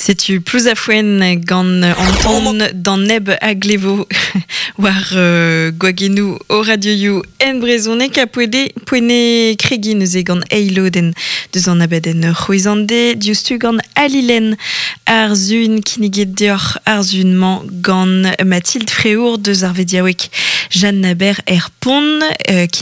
C'est-tu plus à fouen gant Anton dans neb a glevo war gwagenu o radio you en brezone ka poene kregi neuze gant eilo den deus an abaden c'hoizande diustu gant alilen ar zun kinniget deoc'h ar zunman gant Mathilde Fréour deus ar vediaouek Jeanne Naber er pon